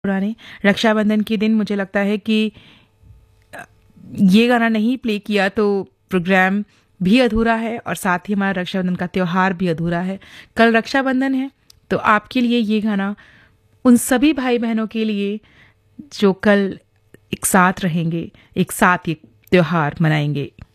पुराने रक्षाबंधन के दिन मुझे लगता है कि ये गाना नहीं प्ले किया तो प्रोग्राम भी अधूरा है और साथ ही हमारा रक्षाबंधन का त्यौहार भी अधूरा है। कल रक्षाबंधन है तो आपके लिए ये गाना उन सभी भाई बहनों के लिए जो कल एक साथ रहेंगे, एक साथ ये त्यौहार मनाएंगे।